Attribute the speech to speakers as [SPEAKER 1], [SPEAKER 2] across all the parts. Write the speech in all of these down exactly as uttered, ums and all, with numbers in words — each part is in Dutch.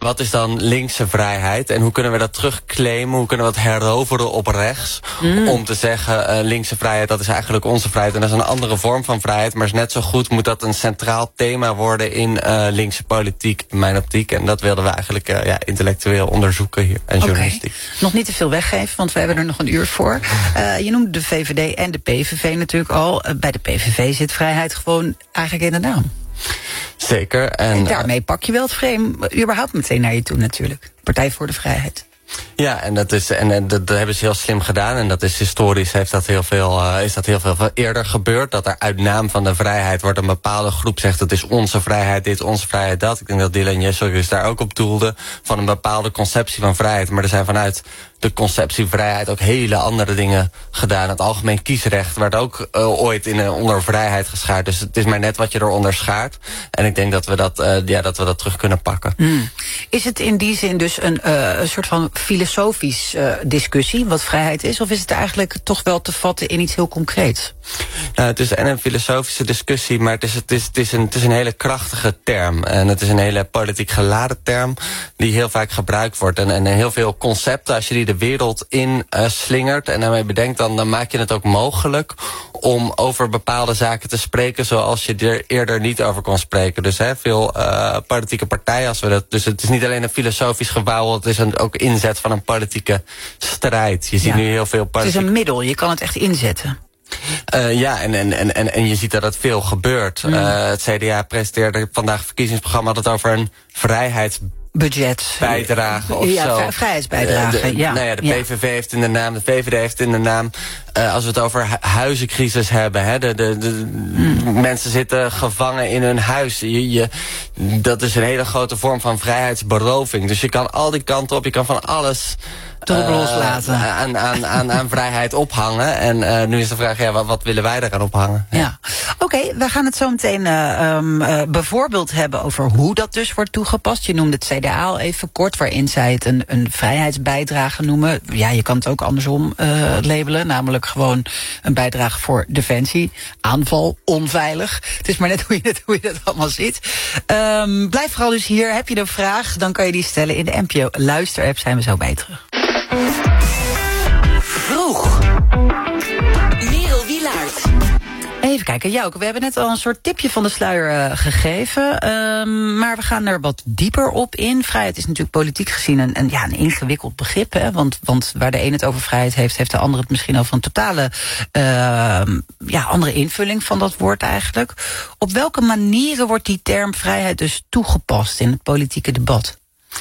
[SPEAKER 1] wat is dan linkse vrijheid? En hoe kunnen we dat terugclaimen? Hoe kunnen we dat heroveren op rechts? Mm. Om te zeggen, uh, linkse vrijheid, dat is eigenlijk onze vrijheid. En dat is een andere vorm van vrijheid. Maar is net zo goed moet dat een centraal thema worden in uh, linkse politiek, in mijn optiek. En dat wilden we eigenlijk uh, ja, intellectueel onderzoeken hier. En journalistiek.
[SPEAKER 2] Okay. Nog niet te veel weggeven, want we hebben er nog een uur voor. Uh, je noemde de V V D en de P V V natuurlijk al. Uh, bij de P V V zit vrijheid gewoon eigenlijk in de naam.
[SPEAKER 1] Zeker. En,
[SPEAKER 2] en daarmee pak je wel het frame überhaupt meteen naar je toe natuurlijk. Partij voor de Vrijheid.
[SPEAKER 1] Ja, en dat is en, en dat, dat hebben ze heel slim gedaan. En dat is historisch heeft dat heel veel, uh, is dat heel veel eerder gebeurd. Dat er uit naam van de vrijheid wordt een bepaalde groep zegt, het is onze vrijheid dit, onze vrijheid dat. Ik denk dat Dylan Jeschelgus daar ook op doelde. Van een bepaalde conceptie van vrijheid. Maar er zijn vanuit de conceptie vrijheid ook hele andere dingen gedaan. Het algemeen kiesrecht werd ook uh, ooit in, uh, onder vrijheid geschaard. Dus het is maar net wat je eronder schaart. En ik denk dat we dat, uh, ja, dat, we dat terug kunnen pakken.
[SPEAKER 2] Hmm. Is het in die zin dus een, uh, een soort van filosofisch uh, discussie wat vrijheid is? Of is het eigenlijk toch wel te vatten in iets heel concreets?
[SPEAKER 1] Nou, het is en een filosofische discussie, maar het is, het, is, het, is een, het is een hele krachtige term. En het is een hele politiek geladen term die heel vaak gebruikt wordt. En, en heel veel concepten, als je die de wereld in uh, slingert en daarmee bedenkt, dan, dan maak je het ook mogelijk om over bepaalde zaken te spreken zoals je er eerder niet over kon spreken. Dus hè, veel uh, politieke partijen, als we dat. Dus het is niet alleen een filosofisch gewauwel, het is een, ook inzet van een politieke strijd. Je ziet ja. nu heel veel politiek.
[SPEAKER 2] Het is een middel, je kan het echt inzetten.
[SPEAKER 1] Uh, ja, en, en, en, en je ziet dat het veel gebeurt. Mm. Uh, het C D A presenteerde vandaag een verkiezingsprogramma dat over een vrijheids
[SPEAKER 2] budget.
[SPEAKER 1] Bijdrage of
[SPEAKER 2] ja,
[SPEAKER 1] zo.
[SPEAKER 2] Vrijheidsbijdrage,
[SPEAKER 1] uh, de,
[SPEAKER 2] ja.
[SPEAKER 1] Nou ja, de
[SPEAKER 2] ja.
[SPEAKER 1] P V V heeft in de naam, de V V D heeft in de naam. Uh, als we het over hu huizencrisis hebben, hè, de, de, de hmm. mensen zitten gevangen in hun huis. Je, je, dat is een hele grote vorm van vrijheidsberoving. Dus je kan al die kanten op, je kan van alles
[SPEAKER 2] erop uh, loslaten.
[SPEAKER 1] Aan, aan, aan, aan vrijheid ophangen. En uh, nu is de vraag, ja, wat, wat willen wij eraan ophangen?
[SPEAKER 2] Ja. ja. Oké, okay, we gaan het zo meteen uh, um, uh, bijvoorbeeld hebben over hoe dat dus wordt toegepast. Je noemde het C D A al even kort, waarin zij het een, een vrijheidsbijdrage noemen. Ja, je kan het ook andersom uh, labelen, namelijk gewoon een bijdrage voor defensie. Aanval, onveilig. Het is maar net hoe je het, hoe je dat allemaal ziet. Um, blijf vooral dus hier. Heb je een vraag, dan kan je die stellen in de N P O Luister-app. Zijn we zo bij terug.
[SPEAKER 3] Vroeg. Merel Wielaert.
[SPEAKER 2] Even kijken, Jouke, we hebben net al een soort tipje van de sluier uh, gegeven. Um, maar we gaan er wat dieper op in. Vrijheid is natuurlijk politiek gezien een, een, ja, een ingewikkeld begrip. Hè? Want, want waar de een het over vrijheid heeft, heeft de ander het misschien over een totale uh, ja, andere invulling van dat woord eigenlijk. Op welke manieren wordt die term vrijheid dus toegepast in het politieke debat?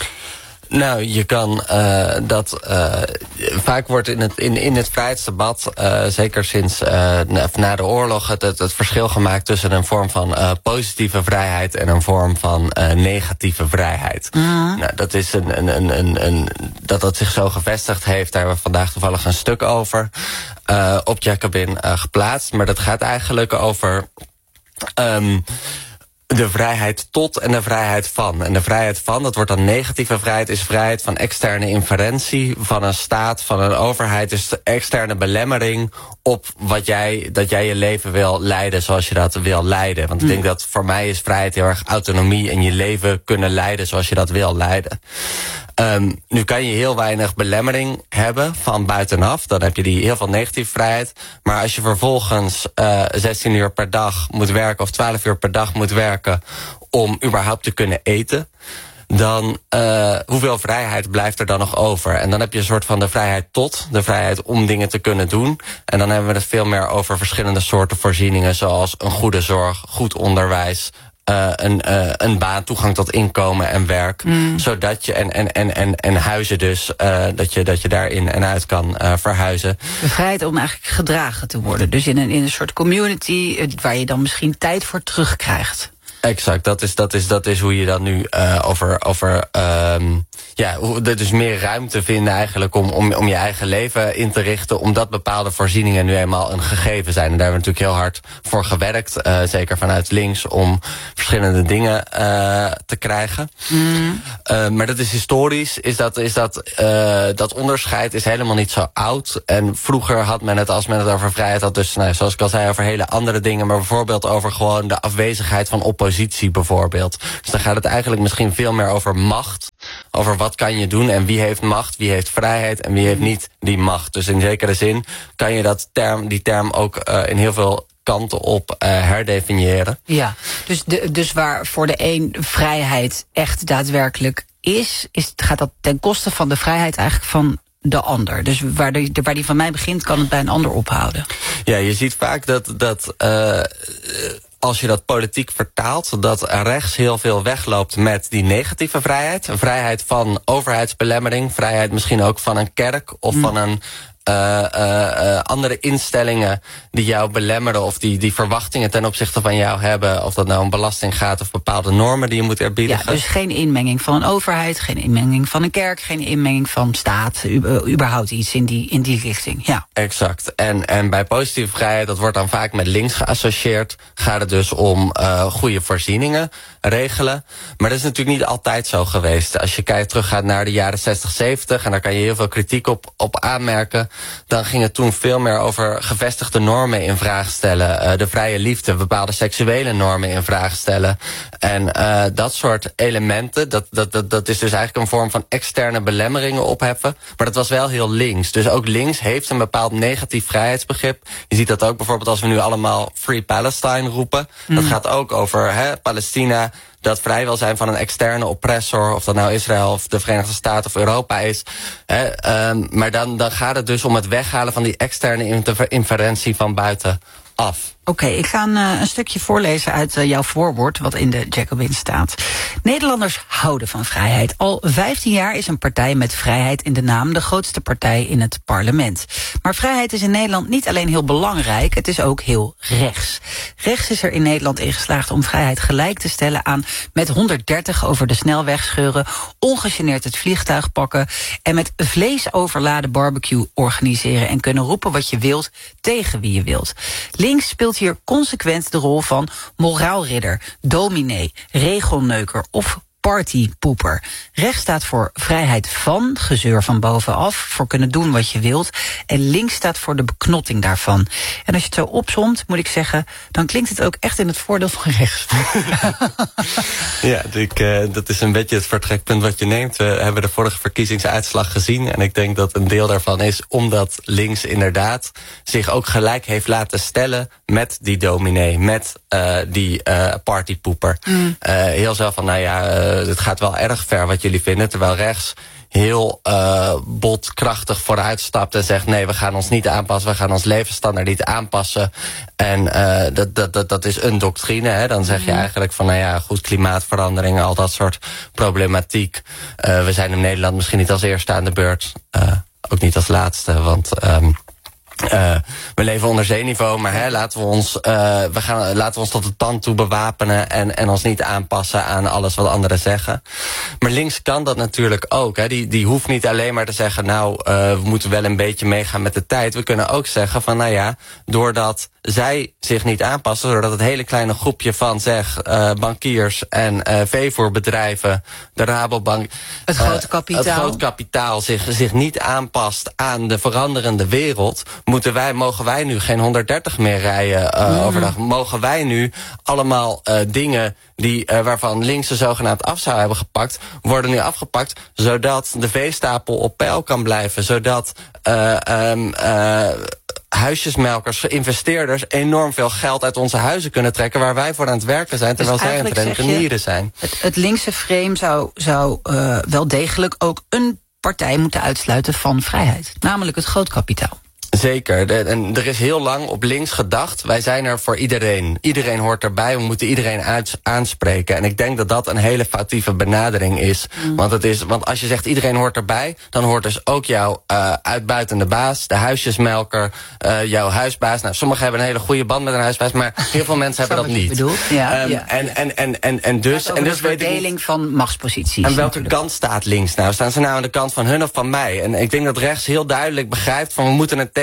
[SPEAKER 1] Nou, je kan uh, dat uh, vaak wordt in het, in, in het vrijheidsdebat, uh, zeker sinds uh, na, na de oorlog, het, het, het verschil gemaakt tussen een vorm van uh, positieve vrijheid en een vorm van uh, negatieve vrijheid. Mm. Nou, dat is een, een, een, een, een, dat dat zich zo gevestigd heeft, daar hebben we vandaag toevallig een stuk over uh, op Jacobin uh, geplaatst. Maar dat gaat eigenlijk over Um, de vrijheid tot en de vrijheid van. En de vrijheid van, dat wordt dan negatieve vrijheid, is vrijheid van externe inferentie van een staat, van een overheid. Dus de externe belemmering op wat jij, dat jij je leven wil leiden zoals je dat wil leiden. Want ik denk dat voor mij is vrijheid heel erg autonomie en je leven kunnen leiden zoals je dat wil leiden. Um, nu kan je heel weinig belemmering hebben van buitenaf. Dan heb je die heel veel negatieve vrijheid. Maar als je vervolgens uh, zestien uur per dag moet werken of twaalf uur per dag moet werken om überhaupt te kunnen eten, dan uh, hoeveel vrijheid blijft er dan nog over? En dan heb je een soort van de vrijheid tot, de vrijheid om dingen te kunnen doen. En dan hebben we het veel meer over verschillende soorten voorzieningen, zoals een goede zorg, goed onderwijs, Uh, een, uh, een baan, toegang tot inkomen en werk. Mm. Zodat je, en, en, en, en, en huizen dus, uh, dat, je, dat je daarin en uit kan uh, verhuizen.
[SPEAKER 2] De vrijheid om eigenlijk gedragen te worden. Dus in een, in een soort community waar je dan misschien tijd voor terugkrijgt.
[SPEAKER 1] Exact, dat is, dat is, dat is hoe je dan nu uh, over, over um, ja, er dus meer ruimte vinden eigenlijk om, om, om je eigen leven in te richten, omdat bepaalde voorzieningen nu eenmaal een gegeven zijn. En daar hebben we natuurlijk heel hard voor gewerkt, uh, zeker vanuit links, om verschillende dingen uh, te krijgen. Mm. Uh, maar dat is historisch, is dat, is dat, uh, dat onderscheid is helemaal niet zo oud. En vroeger had men het, als men het over vrijheid had, dus nou, zoals ik al zei, over hele andere dingen, maar bijvoorbeeld over gewoon de afwezigheid van oppositie bijvoorbeeld. Dus dan gaat het eigenlijk misschien veel meer over macht over wat kan je doen en wie heeft macht, wie heeft vrijheid en wie heeft niet die macht. Dus in zekere zin kan je dat term, die term ook uh, in heel veel kanten op uh, herdefiniëren.
[SPEAKER 2] Ja, dus, de, dus waar voor de een vrijheid echt daadwerkelijk is, is, gaat dat ten koste van de vrijheid eigenlijk van de ander. Dus waar die, waar die van mij begint, kan het bij een ander ophouden.
[SPEAKER 1] Ja, je ziet vaak dat, dat uh, als je dat politiek vertaalt, dat rechts heel veel wegloopt met die negatieve vrijheid. Een vrijheid van overheidsbelemmering, vrijheid misschien ook van een kerk of mm. van een Uh, uh, uh, andere instellingen die jou belemmeren of die, die verwachtingen ten opzichte van jou hebben, of dat nou om belasting gaat of bepaalde normen die je moet eerbiedigen.
[SPEAKER 2] Ja, dus geen inmenging van een overheid, geen inmenging van een kerk, geen inmenging van staat, uh, überhaupt iets in die, in die richting. Ja.
[SPEAKER 1] Exact. En, en bij positieve vrijheid, dat wordt dan vaak met links geassocieerd, gaat het dus om uh, goede voorzieningen regelen. Maar dat is natuurlijk niet altijd zo geweest. Als je kijkt, teruggaat naar de jaren zestig, zeventig, en daar kan je heel veel kritiek op, op aanmerken, dan ging het toen veel meer over gevestigde normen in vraag stellen. Uh, de vrije liefde, bepaalde seksuele normen in vraag stellen. En uh, dat soort elementen, dat, dat, dat, dat is dus eigenlijk een vorm van externe belemmeringen opheffen. Maar dat was wel heel links. Dus ook links heeft een bepaald negatief vrijheidsbegrip. Je ziet dat ook bijvoorbeeld als we nu allemaal Free Palestine roepen. Mm. Dat gaat ook over hè, Palestina, dat vrij wil zijn van een externe oppressor, of dat nou Israël of de Verenigde Staten of Europa is. Hè, um, maar dan, dan gaat het dus om het weghalen van die externe interferentie van buitenaf.
[SPEAKER 2] Oké, okay, ik ga een, uh, een stukje voorlezen uit uh, jouw voorwoord, wat in de Jacobin staat. Nederlanders houden van vrijheid. Al vijftien jaar is een partij met vrijheid in de naam de grootste partij in het parlement. Maar vrijheid is in Nederland niet alleen heel belangrijk, het is ook heel rechts. Rechts is er in Nederland in geslaagd om vrijheid gelijk te stellen aan met honderddertig over de snelweg scheuren, ongegeneerd het vliegtuig pakken en met vlees overladen barbecue organiseren en kunnen roepen wat je wilt tegen wie je wilt. Links speelt hier consequent de rol van moraalridder, dominee, regelneuker of partypoeper. Rechts staat voor vrijheid van, gezeur van bovenaf, voor kunnen doen wat je wilt. En links staat voor de beknotting daarvan. En als je het zo opsomt, moet ik zeggen, dan klinkt het ook echt in het voordeel van rechts.
[SPEAKER 1] Ja, ik, uh, dat is een beetje het vertrekpunt wat je neemt. We hebben de vorige verkiezingsuitslag gezien en ik denk dat een deel daarvan is omdat links inderdaad zich ook gelijk heeft laten stellen met die dominee, met uh, die uh, partypoeper. Mm. Uh, heel zelf van, nou ja, uh, het gaat wel erg ver wat jullie vinden, terwijl rechts heel uh, botkrachtig vooruit stapt en zegt, nee, we gaan ons niet aanpassen, we gaan ons levensstandaard niet aanpassen. En uh, dat, dat, dat, dat is een doctrine. Hè. Dan zeg je eigenlijk van, nou ja, goed, klimaatverandering, al dat soort problematiek. Uh, we zijn in Nederland misschien niet als eerste aan de beurt, uh, ook niet als laatste, want Um, Uh, we leven onder zeeniveau, maar hè, laten we ons, uh, we gaan, laten we ons tot de tand toe bewapenen en, en ons niet aanpassen aan alles wat anderen zeggen. Maar links kan dat natuurlijk ook. Hè. Die, die hoeft niet alleen maar te zeggen, nou, uh, we moeten wel een beetje meegaan met de tijd. We kunnen ook zeggen van, nou ja, doordat zij zich niet aanpassen, doordat het hele kleine groepje van, zeg, uh, bankiers en uh, veevoerbedrijven, de Rabobank,
[SPEAKER 2] het grote kapitaal, uh,
[SPEAKER 1] het groot kapitaal zich, zich niet aanpast aan de veranderende wereld, moeten wij, mogen wij nu geen honderddertig meer rijden uh, mm. overdag? Mogen wij nu allemaal uh, dingen die, uh, waarvan links ze zogenaamd af zou hebben gepakt, worden nu afgepakt, zodat de veestapel op peil kan blijven, zodat uh, um, uh, huisjesmelkers, investeerders enorm veel geld uit onze huizen kunnen trekken waar wij voor aan het werken zijn, terwijl dus zij aan het rentenieren zijn.
[SPEAKER 2] Het, het linkse frame zou, zou uh, wel degelijk ook een partij moeten uitsluiten van vrijheid, namelijk het grootkapitaal.
[SPEAKER 1] Zeker. De, en er is heel lang op links gedacht, wij zijn er voor iedereen. Iedereen hoort erbij, we moeten iedereen uit, aanspreken. En ik denk dat dat een hele foutieve benadering is. Mm. Want, het is. want als je zegt iedereen hoort erbij, dan hoort dus ook jouw uh, uitbuitende baas, de huisjesmelker, uh, jouw huisbaas. Nou, sommigen hebben een hele goede band met een huisbaas, maar heel veel mensen hebben dat niet.
[SPEAKER 2] Ja,
[SPEAKER 1] um,
[SPEAKER 2] ja,
[SPEAKER 1] en,
[SPEAKER 2] ja.
[SPEAKER 1] En, en, en, en dus, en dus
[SPEAKER 2] de verdeling van machtsposities.
[SPEAKER 1] Aan welke kant staat links nou? Staan ze nou aan de kant van hun of van mij? En ik denk dat rechts heel duidelijk begrijpt van we moeten het tegen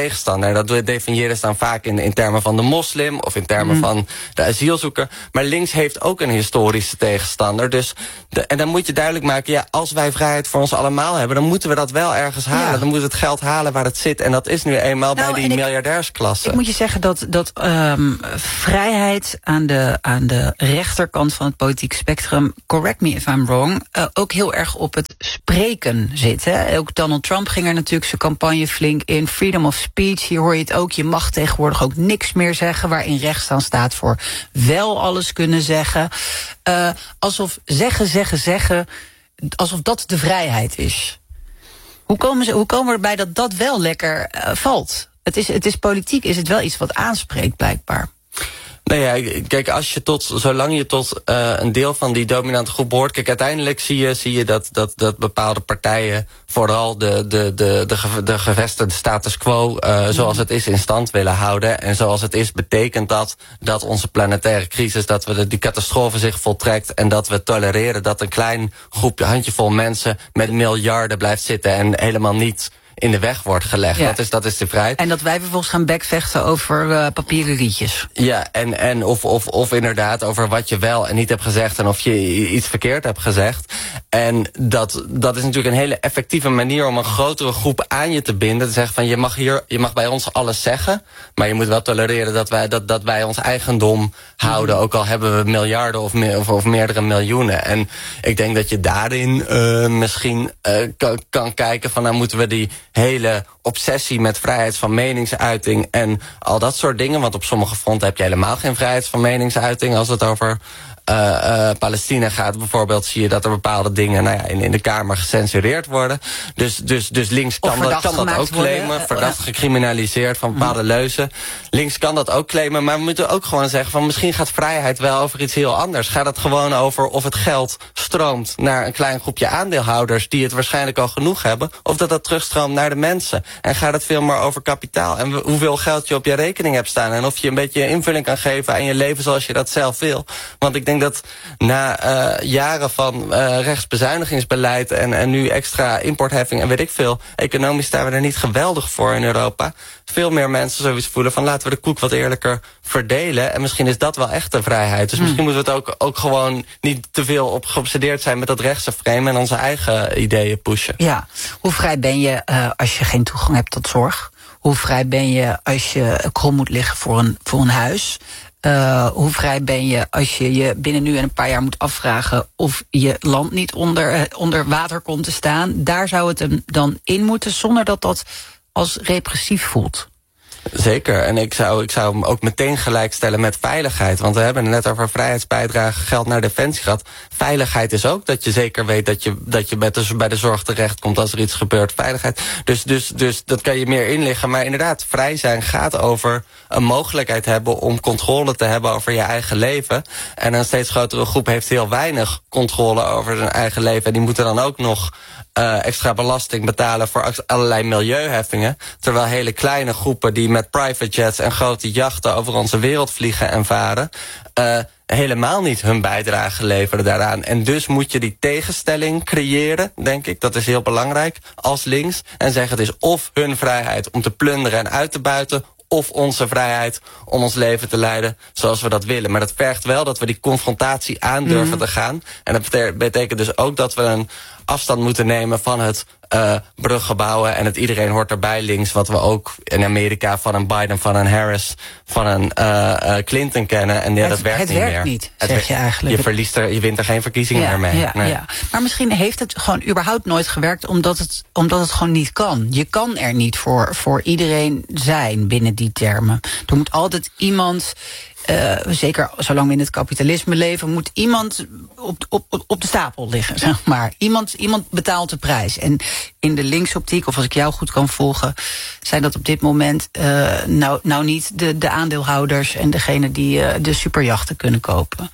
[SPEAKER 1] tegenstander. En dat definiëren ze dan vaak in, in termen van de moslim of in termen mm. van de asielzoeker. Maar links heeft ook een historische tegenstander. Dus de, en dan moet je duidelijk maken, ja, als wij vrijheid voor ons allemaal hebben, dan moeten we dat wel ergens halen. Ja. Dan moeten we het geld halen waar het zit. En dat is nu eenmaal nou, bij die miljardairsklasse.
[SPEAKER 2] Ik moet je zeggen dat, dat um, vrijheid aan de, aan de rechterkant van het politieke spectrum, correct me if I'm wrong, uh, ook heel erg op het spreken zit. Hè? Ook Donald Trump ging er natuurlijk zijn campagne flink in. Freedom of speech, hier hoor je het ook. Je mag tegenwoordig ook niks meer zeggen, waarin rechts dan staat voor wel alles kunnen zeggen. Uh, alsof zeggen, zeggen, zeggen, alsof dat de vrijheid is. Hoe komen, ze, hoe komen we erbij dat dat wel lekker uh, valt? Het is, het is politiek, is het wel iets wat aanspreekt, blijkbaar.
[SPEAKER 1] Nou ja, kijk, als je tot, zolang je tot uh, een deel van die dominante groep behoort, kijk, uiteindelijk zie je, zie je dat, dat, dat bepaalde partijen vooral de, de, de, de, de gevestigde status quo uh, zoals het is in stand willen houden. En zoals het is betekent dat dat onze planetaire crisis, dat we de, die catastrofe zich voltrekt en dat we tolereren dat een klein groepje, handjevol mensen met miljarden blijft zitten en helemaal niet in de weg wordt gelegd. Ja. Dat is, dat is de vrijheid.
[SPEAKER 2] En dat wij vervolgens gaan bekvechten over uh, papieren rietjes.
[SPEAKER 1] Ja, en, en of, of, of inderdaad over wat je wel en niet hebt gezegd en of je iets verkeerd hebt gezegd. En dat, dat is natuurlijk een hele effectieve manier om een grotere groep aan je te binden. Te zeggen van je mag hier, je mag bij ons alles zeggen, maar je moet wel tolereren dat wij, dat, dat wij ons eigendom houden. Mm. Ook al hebben we miljarden of, meer, of, of meerdere miljoenen. En ik denk dat je daarin uh, misschien uh, kan, kan kijken van nou moeten we die hele obsessie met vrijheid van meningsuiting en al dat soort dingen, want op sommige fronten heb je helemaal geen vrijheid van meningsuiting. Als het over uh, uh, Palestina gaat bijvoorbeeld, zie je dat er bepaalde dingen nou ja, in, in de Kamer gecensureerd worden. Dus, dus, dus links kan dat, kan dat ook claimen, worden, verdacht gecriminaliseerd van bepaalde mm. leuzen. Links kan dat ook claimen, maar we moeten ook gewoon zeggen van misschien gaat vrijheid wel over iets heel anders. Gaat het gewoon over of het geld stroomt naar een klein groepje aandeelhouders die het waarschijnlijk al genoeg hebben, of dat dat terugstroomt naar de mensen. En gaat het veel meer over kapitaal en hoeveel geld je op je rekening hebt staan en of je een beetje invulling kan geven aan je leven zoals je dat zelf wil. Want ik denk dat na uh, jaren van uh, rechtsbezuinigingsbeleid en, en nu extra importheffing en weet ik veel, economisch staan we er niet geweldig voor in Europa. Veel meer mensen zoiets voelen van laten we de koek wat eerlijker verdelen. En misschien is dat wel echt de vrijheid. Dus misschien moeten we het ook, ook gewoon niet te veel op geobsedeerd zijn met dat rechtse frame en onze eigen ideeën pushen.
[SPEAKER 2] Ja, hoe vrij ben je uh, als je geen toegang hebt tot zorg? Hoe vrij ben je als je krom moet liggen voor een, voor een huis? Uh, hoe vrij ben je als je je binnen nu en een paar jaar moet afvragen of je land niet onder, uh, onder water komt te staan? Daar zou het hem dan in moeten zonder dat dat als repressief voelt.
[SPEAKER 1] Zeker, en ik zou, ik zou hem ook meteen gelijkstellen met veiligheid. Want we hebben het net over vrijheidsbijdrage, geld naar defensie gehad. Veiligheid is ook dat je zeker weet dat je, dat je bij, de, bij de zorg terechtkomt als er iets gebeurt. Veiligheid, dus, dus, dus dat kan je meer inliggen. Maar inderdaad, vrij zijn gaat over een mogelijkheid hebben om controle te hebben over je eigen leven. En een steeds grotere groep heeft heel weinig controle over zijn eigen leven. En die moeten dan ook nog Uh, extra belasting betalen voor allerlei milieuheffingen. Terwijl hele kleine groepen die met private jets en grote jachten over onze wereld vliegen en varen, uh, helemaal niet hun bijdrage leveren daaraan. En dus moet je die tegenstelling creëren, denk ik. Dat is heel belangrijk als links. En zeggen het is of hun vrijheid om te plunderen en uit te buiten, of onze vrijheid om ons leven te leiden zoals we dat willen. Maar dat vergt wel dat we die confrontatie aandurven mm. te gaan. En dat betekent dus ook dat we een afstand moeten nemen van het uh, bruggen bouwen en het iedereen hoort erbij links, wat we ook in Amerika van een Biden, van een Harris, van een uh, uh, Clinton kennen. En ja,
[SPEAKER 2] het,
[SPEAKER 1] dat werkt
[SPEAKER 2] het
[SPEAKER 1] niet
[SPEAKER 2] werkt
[SPEAKER 1] meer.
[SPEAKER 2] Niet, zeg het, je eigenlijk.
[SPEAKER 1] Je verliest er, je wint er geen verkiezingen
[SPEAKER 2] ja,
[SPEAKER 1] meer mee.
[SPEAKER 2] Ja,
[SPEAKER 1] nee.
[SPEAKER 2] ja. Maar misschien heeft het gewoon überhaupt nooit gewerkt omdat het, omdat het gewoon niet kan. Je kan er niet voor, voor iedereen zijn binnen die termen. Er moet altijd iemand, Uh, zeker zolang we in het kapitalisme leven, moet iemand op, op, op de stapel liggen, zeg maar. Iemand, iemand betaalt de prijs. En in de linksoptiek, of als ik jou goed kan volgen, zijn dat op dit moment uh, nou, nou niet de, de aandeelhouders en degene die uh, de superjachten kunnen kopen.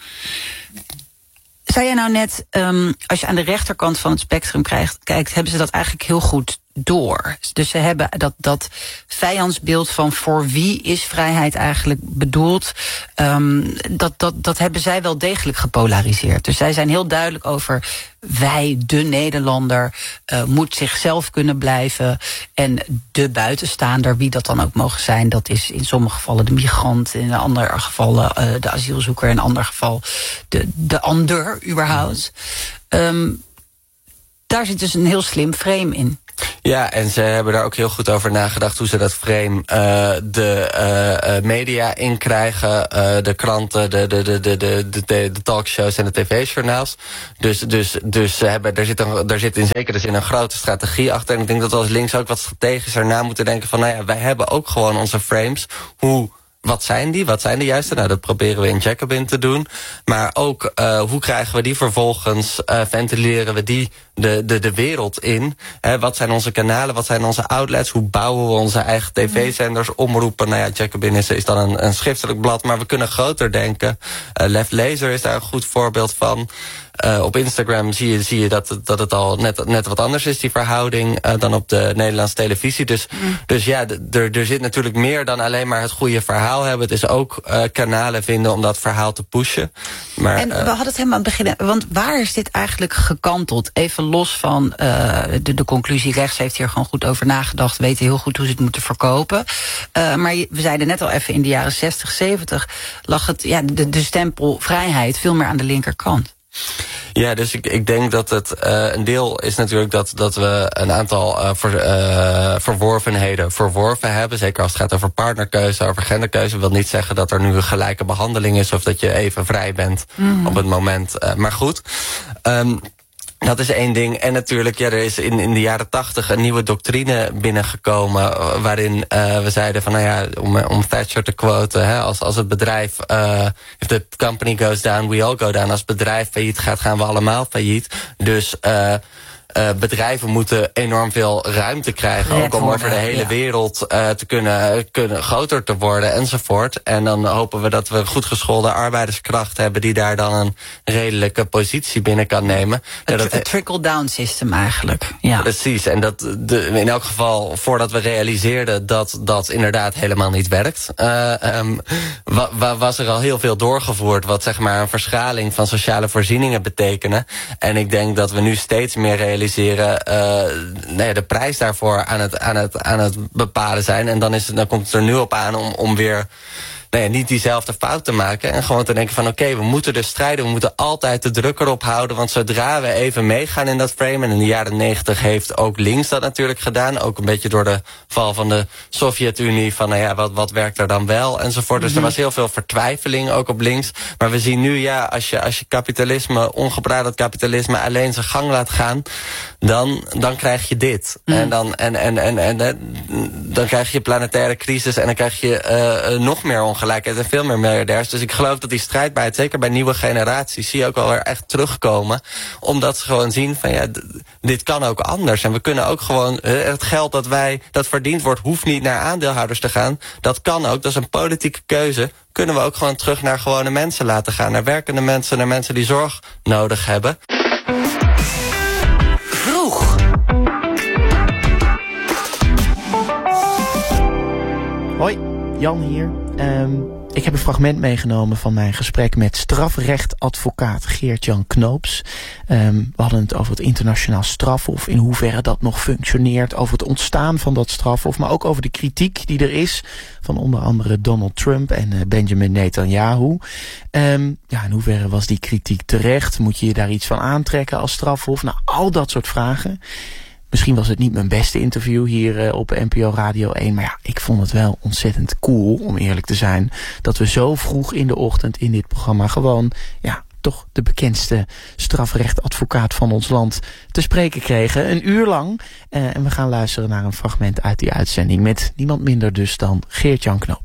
[SPEAKER 2] Zei jij nou net, um, als je aan de rechterkant van het spectrum krijgt, kijkt, hebben ze dat eigenlijk heel goed door. Dus ze hebben dat, dat vijandsbeeld van voor wie is vrijheid eigenlijk bedoeld, um, dat, dat, dat hebben zij wel degelijk gepolariseerd. Dus zij zijn heel duidelijk over wij, de Nederlander, uh, moet zichzelf kunnen blijven. En de buitenstaander, wie dat dan ook mogen zijn, dat is in sommige gevallen de migrant, in andere gevallen uh, de asielzoeker, in ander geval de, de ander überhaupt. Um, daar zit dus een heel slim frame in.
[SPEAKER 1] Ja, en ze hebben daar ook heel goed over nagedacht hoe ze dat frame uh, de uh, uh, media inkrijgen, uh, de kranten, de, de, de, de, de, de, de talkshows en de tv-journaals. Dus, dus, dus ze hebben, er, zit een, er zit in zekere zin een grote strategie achter. En ik denk dat we als links ook wat strategischer na moeten denken van, nou ja, wij hebben ook gewoon onze frames. Hoe... Wat zijn die? Wat zijn de juiste? Nou, dat proberen we in Jacobin te doen. Maar ook, uh, hoe krijgen we die vervolgens, uh, ventileren we die de, de, de wereld in? Hè, wat zijn onze kanalen? Wat zijn onze outlets? Hoe bouwen we onze eigen tv-zenders, omroepen? Nou ja, Jacobin is, is dan een, een schriftelijk blad, maar we kunnen groter denken. Uh, Left Laser is daar een goed voorbeeld van. Uh, op Instagram zie je, zie je dat, dat het al net, net wat anders is, die verhouding, uh, dan op de Nederlandse televisie. Dus, mm. dus ja, er zit natuurlijk meer dan alleen maar het goede verhaal hebben. Het is ook uh, kanalen vinden om dat verhaal te pushen. Maar,
[SPEAKER 2] en we uh, hadden het helemaal aan het begin, want waar is dit eigenlijk gekanteld? Even los van uh, de, de conclusie, rechts heeft hier gewoon goed over nagedacht, weten heel goed hoe ze het moeten verkopen. Uh, maar we zeiden net al even, in de jaren zestig, zeventig lag het, ja, de, de stempel vrijheid veel meer aan de linkerkant.
[SPEAKER 1] Ja, dus ik, ik denk dat het uh, een deel is natuurlijk dat, dat we een aantal uh, ver, uh, verworvenheden verworven hebben. Zeker als het gaat over partnerkeuze, over genderkeuze. Dat wil niet zeggen dat er nu een gelijke behandeling is of dat je even vrij bent mm-hmm. op het moment. Uh, maar goed. Um, Dat is één ding. En natuurlijk, ja, er is in, in de jaren tachtig een nieuwe doctrine binnengekomen, waarin uh, we zeiden van, nou ja, om, om Thatcher te quoten, hè, als, als het bedrijf, uh, if the company goes down, we all go down. Als het bedrijf failliet gaat, gaan we allemaal failliet. Dus uh, Uh, bedrijven moeten enorm veel ruimte krijgen, ook om over de hele ja. wereld uh, te kunnen, kunnen groter te worden enzovoort. En dan hopen we dat we een goed geschoolde arbeiderskracht hebben die daar dan een redelijke positie binnen kan nemen.
[SPEAKER 2] Het ja, trickle-down system eigenlijk. Ja.
[SPEAKER 1] Precies, en dat de, in elk geval voordat we realiseerden dat dat inderdaad helemaal niet werkt, uh, um, wa, wa, was er al heel veel doorgevoerd wat zeg maar een verschaling van sociale voorzieningen betekenen. En ik denk dat we nu steeds meer realiseren Uh, nee, de prijs daarvoor aan het, aan, het, aan het bepalen zijn. En dan, is het, dan komt het er nu op aan om, om weer nee, niet diezelfde fout te maken. En gewoon te denken van oké, okay, we moeten dus strijden. We moeten altijd de druk erop houden. Want zodra we even meegaan in dat frame. En in de jaren negentig heeft ook links dat natuurlijk gedaan. Ook een beetje door de val van de Sovjet-Unie. Van nou ja, wat, wat werkt er dan wel? Enzovoort. Mm-hmm. Dus er was heel veel vertwijfeling ook op links. Maar we zien nu ja, als je, als je kapitalisme, ongebreideld kapitalisme alleen zijn gang laat gaan. Dan, dan krijg je dit. Mm. En, dan, en, en, en, en, en dan krijg je planetaire crisis. En dan krijg je uh, nog meer ongelijkheid en veel meer miljardairs. Dus ik geloof dat die strijdbaarheid, zeker bij nieuwe generaties, zie je ook wel weer echt terugkomen. Omdat ze gewoon zien van ja, d- dit kan ook anders. En we kunnen ook gewoon, uh, het geld dat wij, dat verdiend wordt, hoeft niet naar aandeelhouders te gaan. Dat kan ook, dat is een politieke keuze. Kunnen we ook gewoon terug naar gewone mensen laten gaan. Naar werkende mensen, naar mensen die zorg nodig hebben.
[SPEAKER 3] Vroeg.
[SPEAKER 4] Hoi, Jan hier. Um, ik heb een fragment meegenomen van mijn gesprek met strafrechtadvocaat Geert-Jan Knoops. Um, we hadden het over het internationaal strafhof, in hoeverre dat nog functioneert, over het ontstaan van dat strafhof, maar ook over de kritiek die er is van onder andere Donald Trump en uh, Benjamin Netanyahu. Um, ja, in hoeverre was die kritiek terecht? Moet je je daar iets van aantrekken als strafhof? Nou, al dat soort vragen. Misschien was het niet mijn beste interview hier uh, op N P O Radio één. Maar ja, ik vond het wel ontzettend cool, om eerlijk te zijn, dat we zo vroeg in de ochtend in dit programma gewoon, ja, toch de bekendste strafrechtadvocaat van ons land te spreken kregen. Een uur lang. Uh, en we gaan luisteren naar een fragment uit die uitzending met niemand minder dus dan Geert-Jan Knoops.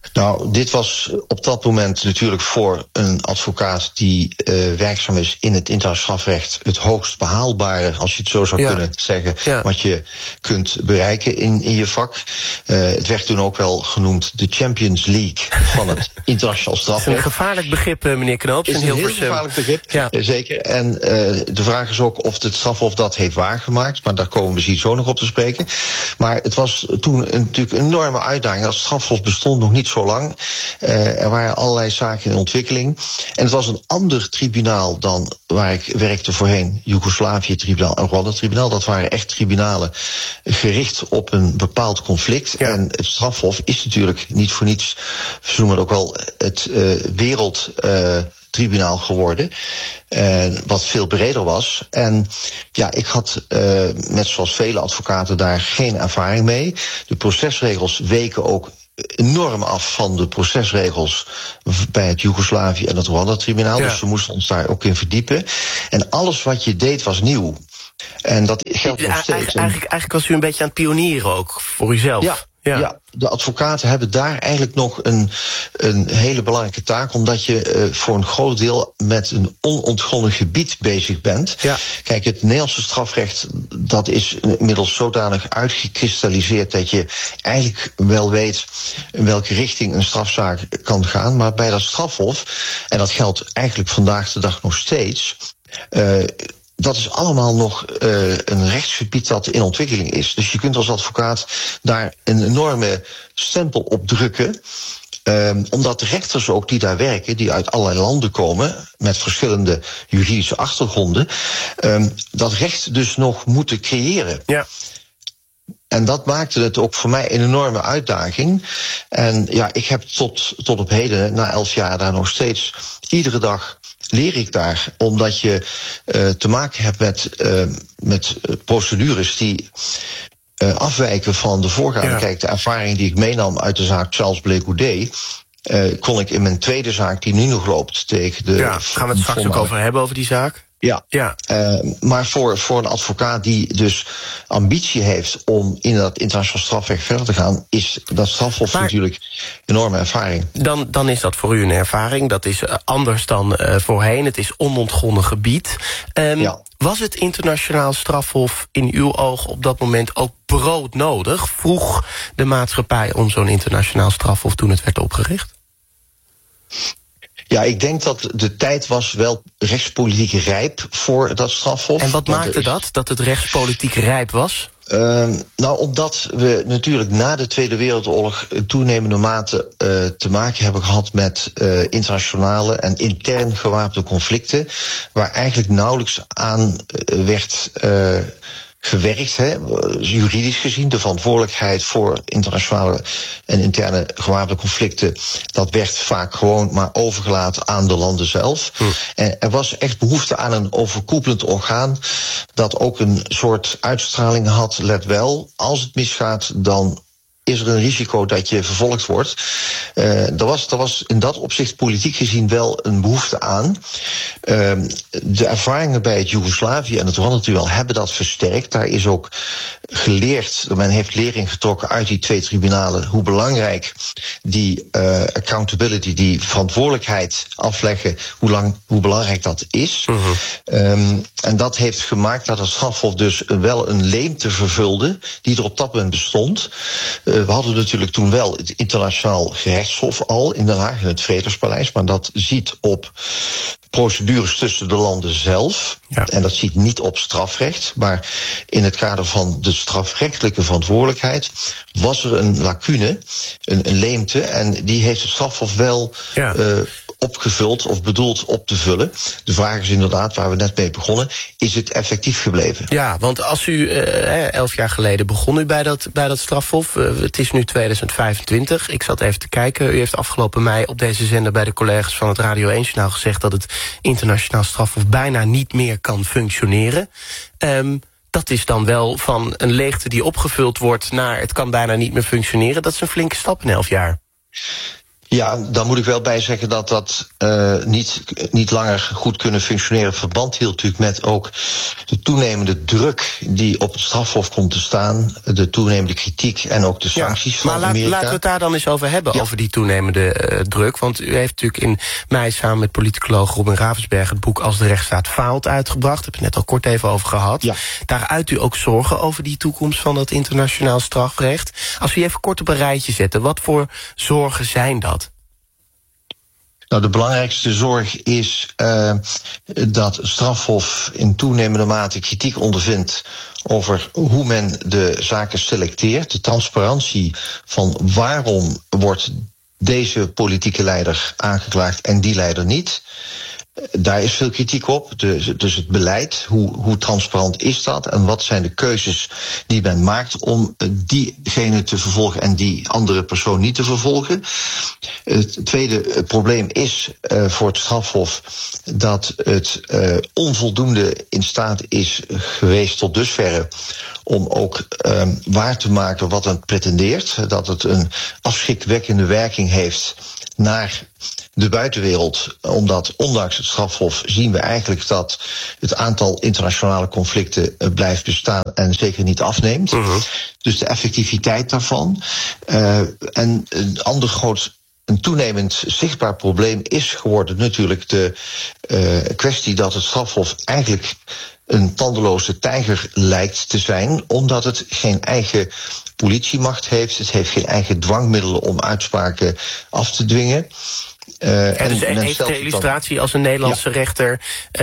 [SPEAKER 5] Nou, dit was op dat moment natuurlijk voor een advocaat die uh, werkzaam is in het internationaal strafrecht het hoogst behaalbare, als je het zo zou ja. kunnen zeggen, ja. wat je kunt bereiken in, in je vak. Uh, het werd toen ook wel genoemd de Champions League van het internationaal strafrecht.
[SPEAKER 6] Dat is een gevaarlijk begrip, meneer Knoops.
[SPEAKER 5] Het is een heel gevaarlijk begrip, ja. zeker. En uh, de vraag is ook of het strafhof dat heeft waargemaakt, maar daar komen we misschien zo nog op te spreken. Maar het was toen een, natuurlijk een enorme uitdaging. Dat strafhof bestond nog niet zo lang. Uh, er waren allerlei zaken in ontwikkeling. En het was een ander tribunaal dan waar ik werkte voorheen. Joegoslavië-tribunaal en Rwanda-tribunaal. Dat waren echt tribunalen gericht op een bepaald conflict. Ja. En het strafhof is natuurlijk niet voor niets, we noemen het ook wel het uh, wereld... Uh, tribunaal geworden, uh, wat veel breder was. En ja, ik had, uh, net zoals vele advocaten, daar geen ervaring mee. De procesregels weken ook enorm af van de procesregels bij het Joegoslavië en het Rwanda-tribunaal. Ja. Dus we moesten ons daar ook in verdiepen. En alles wat je deed was nieuw. En dat geldt nog steeds.
[SPEAKER 6] Eigenlijk, eigenlijk, eigenlijk was u een beetje aan het pionieren ook, voor uzelf.
[SPEAKER 5] Ja. Ja. ja, de advocaten hebben daar eigenlijk nog een, een hele belangrijke taak, omdat je uh, voor een groot deel met een onontgonnen gebied bezig bent. Ja. Kijk, het Nederlandse strafrecht, dat is inmiddels zodanig uitgekristalliseerd dat je eigenlijk wel weet in welke richting een strafzaak kan gaan. Maar bij dat strafhof, en dat geldt eigenlijk vandaag de dag nog steeds, uh, dat is allemaal nog uh, een rechtsgebied dat in ontwikkeling is. Dus je kunt als advocaat daar een enorme stempel op drukken. Um, omdat de rechters ook die daar werken, die uit allerlei landen komen, met verschillende juridische achtergronden, um, dat recht dus nog moeten creëren. Ja. En dat maakte het ook voor mij een enorme uitdaging. En ja, ik heb tot, tot op heden, na elf jaar, daar nog steeds iedere dag leer ik daar, omdat je uh, te maken hebt met, uh, met procedures die uh, afwijken van de voorgaande. Ja. Kijk, de ervaring die ik meenam uit de zaak Charles Blé Goudet, uh, kon ik in mijn tweede zaak, die nu nog loopt, tegen de...
[SPEAKER 6] Ja, gaan we het straks ook over hebben, over die zaak?
[SPEAKER 5] Ja, ja. Uh, maar voor, voor een advocaat die dus ambitie heeft om in dat internationaal strafrecht verder te gaan, is dat strafhof maar natuurlijk enorme ervaring.
[SPEAKER 6] Dan, dan is dat voor u een ervaring. Dat is uh, anders dan uh, voorheen. Het is onontgonnen gebied. Um, ja. Was het internationaal strafhof in uw oog op dat moment ook broodnodig? Vroeg de maatschappij om zo'n internationaal strafhof toen het werd opgericht?
[SPEAKER 5] Ja, ik denk dat de tijd was wel rechtspolitiek rijp voor dat strafhof.
[SPEAKER 6] En wat maakte is... dat, dat het rechtspolitiek rijp was?
[SPEAKER 5] Uh, nou, omdat we natuurlijk na de Tweede Wereldoorlog in toenemende mate uh, te maken hebben gehad met uh, internationale en intern gewapende conflicten, waar eigenlijk nauwelijks aan uh, werd uh, gewerkt, hè, juridisch gezien. De verantwoordelijkheid voor internationale en interne gewapende conflicten, dat werd vaak gewoon maar overgelaten aan de landen zelf. Hm. En er was echt behoefte aan een overkoepelend orgaan dat ook een soort uitstraling had. Let wel, als het misgaat, dan is er een risico dat je vervolgd wordt. Uh, er, was, er was in dat opzicht politiek gezien wel een behoefte aan. Uh, de ervaringen bij het Joegoslavië en het Rwanda-tribunaal hebben dat versterkt. Daar is ook geleerd, men heeft lering getrokken uit die twee tribunalen, hoe belangrijk die uh, accountability, die verantwoordelijkheid afleggen, hoe, lang, hoe belangrijk dat is. Uh-huh. Um, en dat heeft gemaakt dat het strafhof dus wel een leemte vervulde die er op dat moment bestond. Uh, we hadden natuurlijk toen wel het internationaal gerechtshof al in Den Haag, in het Vredespaleis, maar dat ziet op procedures tussen de landen zelf. Ja. En dat ziet niet op strafrecht. Maar in het kader van de strafrechtelijke verantwoordelijkheid was er een lacune, een, een leemte. En die heeft het strafhof wel ja. uh, opgevuld of bedoeld op te vullen. De vraag is inderdaad, waar we net mee begonnen, is het effectief gebleven?
[SPEAKER 6] Ja, want als u uh, elf jaar geleden begon u bij dat, bij dat strafhof. Uh, het is nu tweeduizend vijfentwintig. Ik zat even te kijken. U heeft afgelopen mei op deze zender bij de collega's van het Radio één-journaal gezegd dat het internationaal strafhof bijna niet meer kan functioneren. Um, dat is dan wel van een leegte die opgevuld wordt naar het kan bijna niet meer functioneren. Dat is een flinke stap in elf jaar.
[SPEAKER 5] Ja, dan moet ik wel bij zeggen dat dat uh, niet, niet langer goed kunnen functioneren. Verband hield natuurlijk met ook de toenemende druk die op het strafhof komt te staan, de toenemende kritiek en ook de sancties ja, van
[SPEAKER 6] maar
[SPEAKER 5] Amerika.
[SPEAKER 6] Maar laten we het daar dan eens over hebben, ja. over die toenemende uh, druk. Want u heeft natuurlijk in mei samen met politicoloog Robin Ravensberg het boek Als de rechtsstaat faalt uitgebracht. Daar heb je het net al kort even over gehad.
[SPEAKER 5] Ja.
[SPEAKER 6] Daar uit u ook zorgen over die toekomst van dat internationaal strafrecht. Als we je even kort op een rijtje zetten, wat voor zorgen zijn dat?
[SPEAKER 5] Nou, de belangrijkste zorg is uh, dat het strafhof in toenemende mate kritiek ondervindt over hoe men de zaken selecteert. De transparantie van waarom wordt deze politieke leider aangeklaagd en die leider niet. Daar is veel kritiek op. Dus, dus het beleid, hoe, hoe transparant is dat? En wat zijn de keuzes die men maakt om diegene te vervolgen en die andere persoon niet te vervolgen? Het tweede probleem is uh, voor het strafhof dat het uh, onvoldoende in staat is geweest tot dusverre om ook uh, waar te maken wat het pretendeert. Dat het een afschrikwekkende werking heeft naar de buitenwereld, omdat ondanks het strafhof zien we eigenlijk dat het aantal internationale conflicten uh, blijft bestaan en zeker niet afneemt. Uh-huh. Dus de effectiviteit daarvan. Uh, en een ander groot, een toenemend zichtbaar probleem is geworden natuurlijk de uh, kwestie dat het strafhof eigenlijk een tandeloze tijger lijkt te zijn, omdat het geen eigen politiemacht heeft. Het heeft geen eigen dwangmiddelen om uitspraken af te dwingen. Uh,
[SPEAKER 6] en dus en heeft de illustratie als een Nederlandse ja. rechter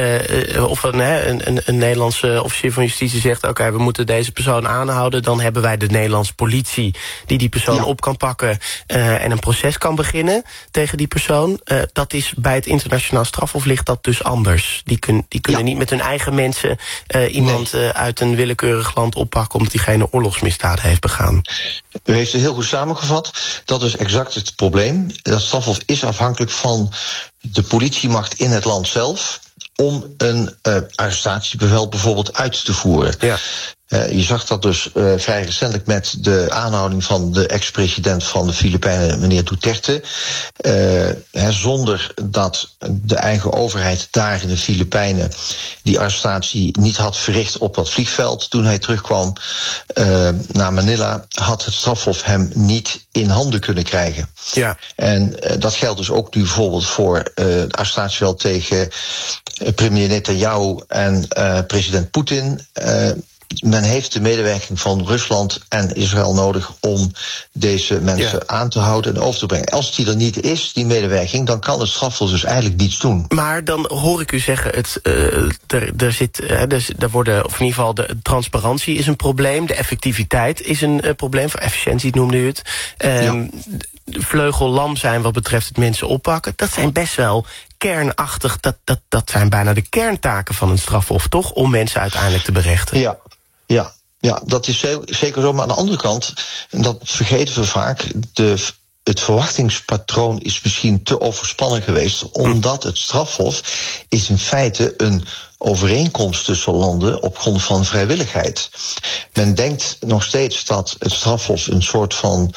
[SPEAKER 6] uh, of een, een, een, een Nederlandse officier van justitie zegt oké, okay, we moeten deze persoon aanhouden, dan hebben wij de Nederlandse politie die die persoon ja. op kan pakken uh, en een proces kan beginnen tegen die persoon. Uh, dat is bij het internationaal strafhof ligt dat dus anders. Die, kun, die kunnen ja. niet met hun eigen mensen uh, iemand nee. uh, uit een willekeurig land oppakken omdat diegene oorlogsmisdaad heeft begaan.
[SPEAKER 5] U heeft het heel goed samengevat. Dat is exact het probleem. Dat strafhof is afhankelijk van de politiemacht in het land zelf om een uh, arrestatiebevel bijvoorbeeld uit te voeren. Ja. Uh, je zag dat dus uh, vrij recentelijk met de aanhouding van de ex-president van de Filipijnen, meneer Duterte. Uh, he, zonder dat de eigen overheid daar in de Filipijnen die arrestatie niet had verricht op dat vliegveld toen hij terugkwam uh, naar Manila, had het strafhof hem niet in handen kunnen krijgen. Ja. En uh, dat geldt dus ook nu bijvoorbeeld voor uh, het arrestatiebevel tegen uh, premier Netanyahu en uh, president Poetin. Uh, Men heeft de medewerking van Rusland en Israël nodig om deze mensen ja. aan te houden en over te brengen. Als die er niet is, die medewerking, dan kan het strafhof dus eigenlijk niets doen.
[SPEAKER 6] Maar dan hoor ik u zeggen, het, uh, er, er zit, uh, er, er worden, of in ieder geval de transparantie is een probleem, de effectiviteit is een uh, probleem, voor efficiëntie noemde u het. Um, ja. Vleugellam zijn wat betreft het mensen oppakken, dat zijn best wel kernachtig, dat, dat, dat zijn bijna de kerntaken van een strafhof, toch? Om mensen uiteindelijk te berechten.
[SPEAKER 5] Ja. Ja, ja, dat is zeker zo. Maar aan de andere kant, en dat vergeten we vaak, de, het verwachtingspatroon is misschien te overspannen geweest, omdat het strafhof is in feite een overeenkomst tussen landen op grond van vrijwilligheid. Men denkt nog steeds dat het strafhof een soort van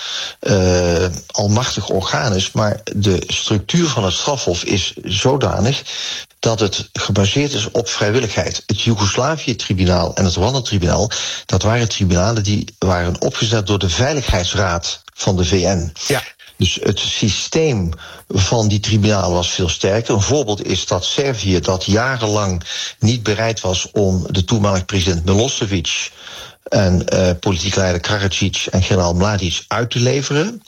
[SPEAKER 5] uh, almachtig orgaan is, maar de structuur van het strafhof is zodanig dat het gebaseerd is op vrijwilligheid. Het Joegoslavië-tribunaal en het Rwanda-tribunaal, dat waren tribunalen die waren opgezet door de Veiligheidsraad van de V N. Ja. Dus het systeem van die tribunalen was veel sterker. Een voorbeeld is dat Servië, dat jarenlang niet bereid was om de toenmalige president Milosevic en uh, politiek leider Karadzic en generaal Mladic uit te leveren,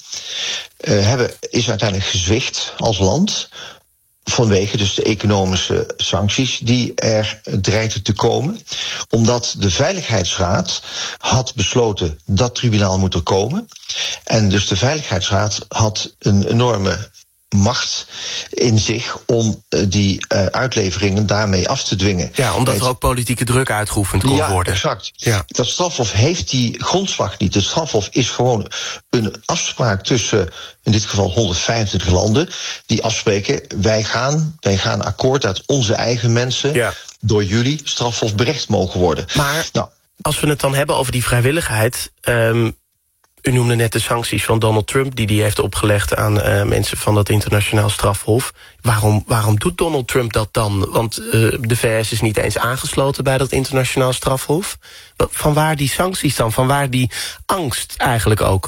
[SPEAKER 5] uh, hebben, is uiteindelijk gezwicht als land vanwege dus de economische sancties die er dreigden te komen. Omdat de Veiligheidsraad had besloten dat tribunaal moet er komen. En dus de Veiligheidsraad had een enorme macht in zich om die uh, uitleveringen daarmee af te dwingen.
[SPEAKER 6] Ja, omdat er ook politieke druk uitgeoefend kon
[SPEAKER 5] ja,
[SPEAKER 6] worden.
[SPEAKER 5] Exact. Ja, exact. Dat strafhof heeft die grondslag niet. Het strafhof is gewoon een afspraak tussen, in dit geval honderdvijfentwintig landen, die afspreken, wij gaan, wij gaan akkoord dat onze eigen mensen ja. door jullie strafhof berecht mogen worden.
[SPEAKER 6] Maar nou, als we het dan hebben over die vrijwilligheid, Um, U noemde net de sancties van Donald Trump die hij heeft opgelegd aan uh, mensen van dat internationaal strafhof. Waarom, waarom doet Donald Trump dat dan? Want uh, de V S is niet eens aangesloten bij dat internationaal strafhof. Vanwaar die sancties dan? Vanwaar die angst eigenlijk ook?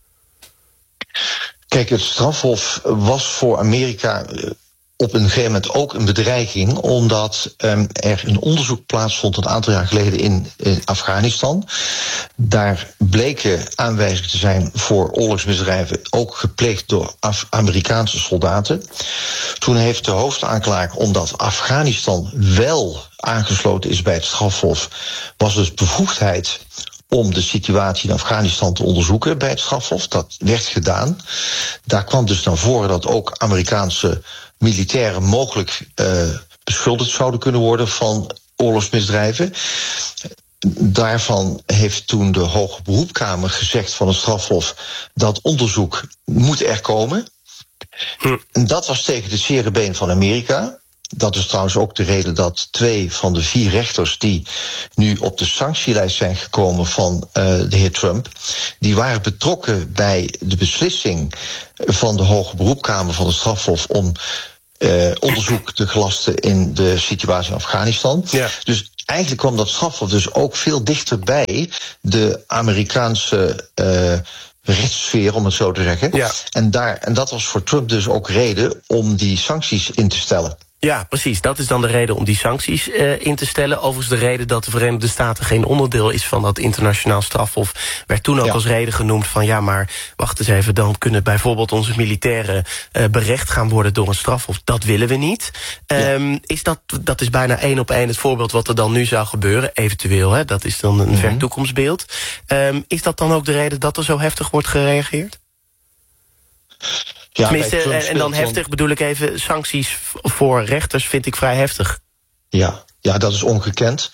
[SPEAKER 5] Kijk, het strafhof was voor Amerika op een gegeven moment ook een bedreiging, omdat um, er een onderzoek plaatsvond een aantal jaar geleden in, in Afghanistan. Daar bleken aanwijzingen te zijn voor oorlogsmisdrijven, ook gepleegd door Af- Amerikaanse soldaten. Toen heeft de hoofdaanklager, omdat Afghanistan wel aangesloten is bij het strafhof, was dus bevoegdheid om de situatie in Afghanistan te onderzoeken bij het strafhof. Dat werd gedaan. Daar kwam dus naar voren dat ook Amerikaanse militairen mogelijk uh, beschuldigd zouden kunnen worden van oorlogsmisdrijven. Daarvan heeft toen de Hoge Beroepskamer gezegd van het strafhof dat onderzoek moet er komen. Hm. En dat was tegen de zere been van Amerika. Dat is trouwens ook de reden dat twee van de vier rechters die nu op de sanctielijst zijn gekomen van uh, de heer Trump, die waren betrokken bij de beslissing van de Hoge Beroepskamer van het strafhof om uh, onderzoek te gelasten in de situatie in Afghanistan. Ja. Dus eigenlijk kwam dat strafhof dus ook veel dichter bij de Amerikaanse uh, rechtssfeer, om het zo te zeggen. Ja. En, daar, en dat was voor Trump dus ook reden om die sancties in te stellen.
[SPEAKER 6] Ja, precies. Dat is dan de reden om die sancties uh, in te stellen. Overigens de reden dat de Verenigde Staten geen onderdeel is van dat internationaal strafhof werd toen ook ja. als reden genoemd van ja, maar wacht eens even, dan kunnen bijvoorbeeld onze militairen uh, berecht gaan worden door een strafhof. Dat willen we niet. Ja. Um, is dat, dat is bijna één op één het voorbeeld wat er dan nu zou gebeuren, eventueel. Hè? Dat is dan een mm-hmm. ver toekomstbeeld. Um, is dat dan ook de reden dat er zo heftig wordt gereageerd? Ja, Tenminste, en, en dan heftig bedoel ik even, sancties voor rechters vind ik vrij heftig.
[SPEAKER 5] Ja, ja, dat is ongekend.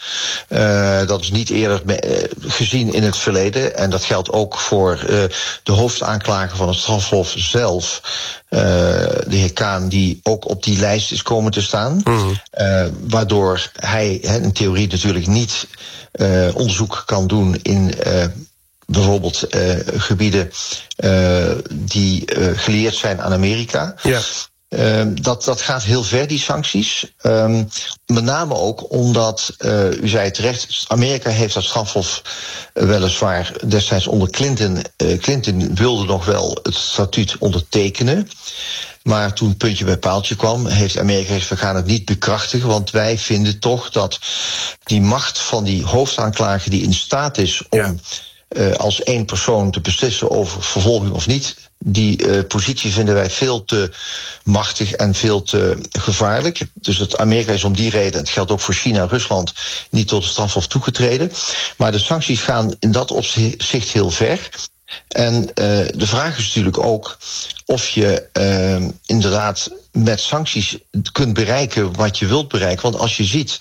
[SPEAKER 5] Uh, dat is niet eerder me, uh, gezien in het verleden. En dat geldt ook voor uh, de hoofdaanklager van het strafhof zelf, uh, de heer Kaan, die ook op die lijst is komen te staan. Mm-hmm. Uh, waardoor hij he, in theorie natuurlijk niet uh, onderzoek kan doen in Uh, bijvoorbeeld uh, gebieden uh, die uh, gelieerd zijn aan Amerika. Ja. Uh, dat, dat gaat heel ver, die sancties. Um, met name ook omdat, uh, u zei het terecht, Amerika heeft dat strafhof uh, weliswaar destijds onder Clinton. Uh, Clinton wilde nog wel het statuut ondertekenen. Maar toen puntje bij paaltje kwam, heeft Amerika gezegd, we gaan het niet bekrachtigen, want wij vinden toch dat die macht van die hoofdaanklager die in staat is om Ja. Uh, als één persoon te beslissen over vervolging of niet, die uh, positie vinden wij veel te machtig en veel te gevaarlijk. Dus het Amerika is om die reden, het geldt ook voor China en Rusland, niet tot het strafhof toegetreden. Maar de sancties gaan in dat opzicht heel ver. En uh, de vraag is natuurlijk ook of je uh, inderdaad met sancties kunt bereiken wat je wilt bereiken. Want als je ziet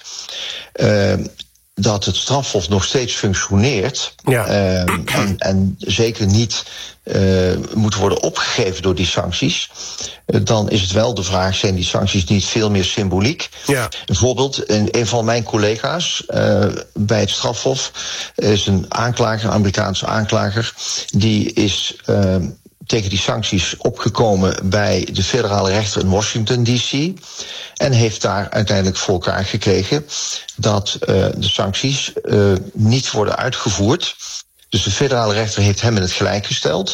[SPEAKER 5] Uh, dat het strafhof nog steeds functioneert, ja. uh, en, en zeker niet uh, moet worden opgegeven door die sancties, uh, dan is het wel de vraag, zijn die sancties niet veel meer symboliek? Ja. Bijvoorbeeld, een, een van mijn collega's uh, bij het strafhof is een aanklager, een Amerikaanse aanklager, die is Uh, tegen die sancties opgekomen bij de federale rechter in Washington D C en heeft daar uiteindelijk voor elkaar gekregen dat uh, de sancties uh, niet worden uitgevoerd. Dus de federale rechter heeft hem in het gelijk gesteld.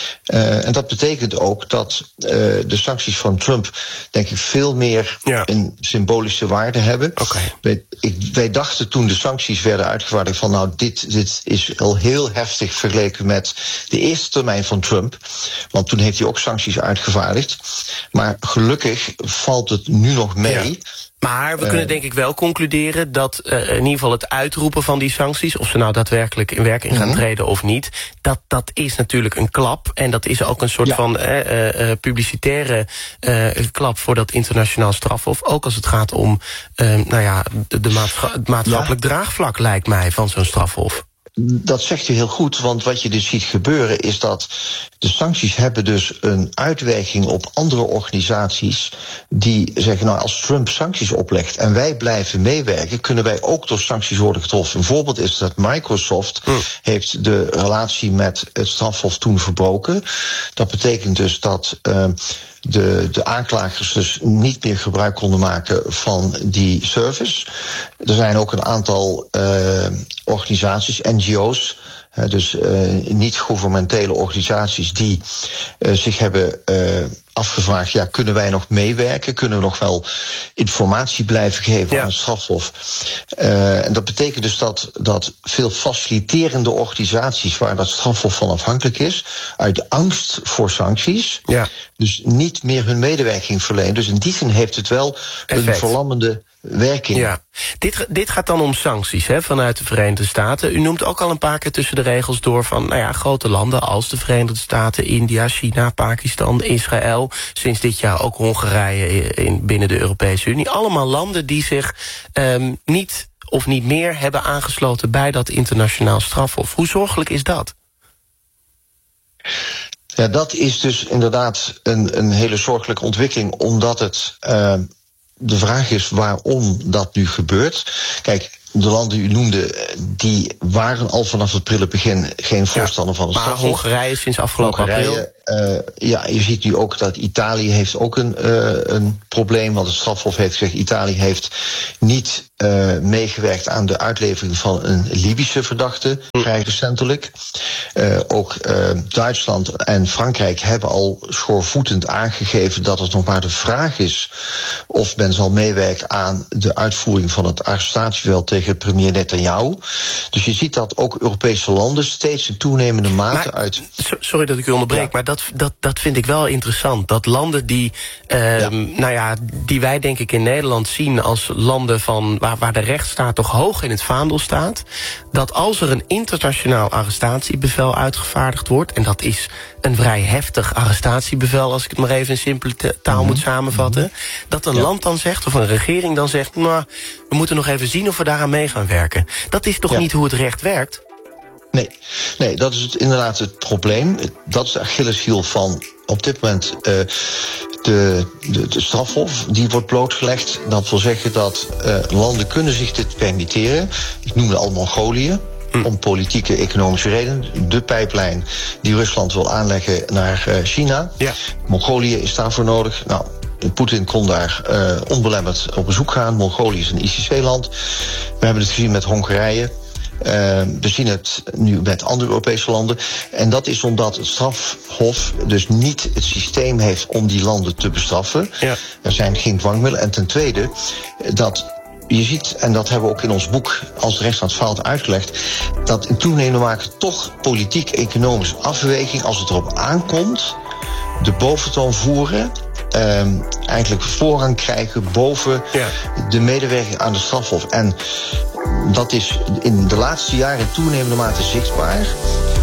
[SPEAKER 5] Uh, en dat betekent ook dat uh, de sancties van Trump, denk ik, veel meer ja. een symbolische waarde hebben. Okay. Wij, ik, wij dachten toen de sancties werden uitgevaardigd van nou, dit, dit is al heel heftig vergeleken met de eerste termijn van Trump. Want toen heeft hij ook sancties uitgevaardigd. Maar gelukkig valt het nu nog mee. Ja.
[SPEAKER 6] Maar we kunnen denk ik wel concluderen dat uh, in ieder geval het uitroepen van die sancties, of ze nou daadwerkelijk in werking gaan mm-hmm. treden of niet, dat, dat is natuurlijk een klap. En dat is ook een soort ja. van uh, uh, publicitaire uh, klap voor dat internationaal strafhof. Ook als het gaat om uh, nou ja, de, de maatscha- het maatschappelijk ja. draagvlak, lijkt mij, van zo'n strafhof.
[SPEAKER 5] Dat zegt u heel goed, want wat je dus ziet gebeuren is dat de sancties hebben dus een uitwerking op andere organisaties die zeggen, nou, als Trump sancties oplegt en wij blijven meewerken, kunnen wij ook door sancties worden getroffen. Een voorbeeld is dat Microsoft hm. heeft de relatie met het strafhof toen verbroken. Dat betekent dus dat uh, de, de aanklagers dus niet meer gebruik konden maken van die service. Er zijn ook een aantal uh, organisaties, N G O's, uh, dus uh, niet-gouvernementele organisaties die uh, zich hebben uh, afgevraagd, ja, kunnen wij nog meewerken? Kunnen we nog wel informatie blijven geven ja. aan het strafhof? Uh, en dat betekent dus dat, dat veel faciliterende organisaties waar dat strafhof van afhankelijk is, uit angst voor sancties, ja. dus niet meer hun medewerking verlenen. Dus in die zin heeft het wel Effect. een verlammende werking.
[SPEAKER 6] Ja. Dit, dit gaat dan om sancties hè, vanuit de Verenigde Staten. U noemt ook al een paar keer tussen de regels door van nou ja, grote landen als de Verenigde Staten, India, China, Pakistan, Israël, sinds dit jaar ook Hongarije in, binnen de Europese Unie. Allemaal landen die zich um, niet of niet meer hebben aangesloten bij dat internationaal strafhof. Hoe zorgelijk is dat?
[SPEAKER 5] Ja, dat is dus inderdaad een, een hele zorgelijke ontwikkeling, omdat het Uh, de vraag is waarom dat nu gebeurt. Kijk, de landen die u noemde, die waren al vanaf het prille begin geen voorstander ja, van het strafhof.
[SPEAKER 6] Hongarije sinds afgelopen
[SPEAKER 5] Hongarije,
[SPEAKER 6] april.
[SPEAKER 5] Uh, ja, je ziet nu ook dat Italië heeft ook een, uh, een probleem, want het strafhof heeft gezegd, Italië heeft niet uh, meegewerkt aan de uitlevering van een Libische verdachte, hm. vrij recentelijk. Uh, ook uh, Duitsland en Frankrijk hebben al schoorvoetend aangegeven dat het nog maar de vraag is of men zal meewerken aan de uitvoering van het arrestatiebevel tegen premier Netanyahu. Dus je ziet dat ook Europese landen steeds in toenemende mate
[SPEAKER 6] maar,
[SPEAKER 5] uit.
[SPEAKER 6] Sorry dat ik u onderbreek, ja. maar dat, dat, dat vind ik wel interessant. Dat landen die, uh, ja. nou ja, die wij denk ik in Nederland zien als landen van waar, waar de rechtsstaat toch hoog in het vaandel staat, dat als er een internationaal arrestatiebevel uitgevaardigd wordt, en dat is een vrij heftig arrestatiebevel, als ik het maar even in simpele taal mm-hmm. moet samenvatten, mm-hmm. dat een ja. land dan zegt, of een regering dan zegt, nou, we moeten nog even zien of we daaraan mee gaan werken. Dat is toch ja. niet hoe het recht werkt?
[SPEAKER 5] Nee, nee, dat is het, inderdaad het probleem. Dat is de Achilleshiel van op dit moment uh, de, de, de strafhof. Die wordt blootgelegd. Dat wil zeggen dat uh, landen kunnen zich dit permitteren. Ik noemde al Mongolië. Hm. Om politieke, economische redenen. De pijplijn die Rusland wil aanleggen naar uh, China. Ja. Mongolië is daarvoor nodig. Nou, Poetin kon daar uh, onbelemmerd op bezoek gaan. Mongolië is een I C C-land. We hebben het gezien met Hongarije. Uh, we zien het nu met andere Europese landen. En dat is omdat het strafhof dus niet het systeem heeft om die landen te bestraffen. Ja. Er zijn geen dwangmiddelen. En ten tweede, dat je ziet, en dat hebben we ook in ons boek Als de rechtsstaat faalt uitgelegd, dat in toenemende mate toch politiek-economische afweging, als het erop aankomt, de boventoon voeren. Um, eigenlijk voorrang krijgen boven ja. de medewerking aan de strafhof. En dat is in de laatste jaren in toenemende mate zichtbaar.